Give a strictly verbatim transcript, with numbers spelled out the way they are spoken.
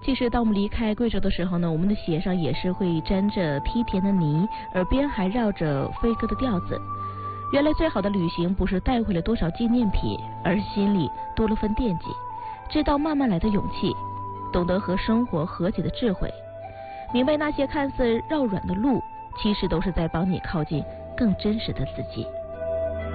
其实当我们离开贵州的时候呢，我们的鞋上也是会沾着梯田的泥，耳边还绕着飞歌的调子。原来最好的旅行不是带回了多少纪念品，而是心里多了份惦记，知道慢慢来的勇气，懂得和生活和解的智慧，明白那些看似绕远的路，其实都是在帮你靠近更真实的自己。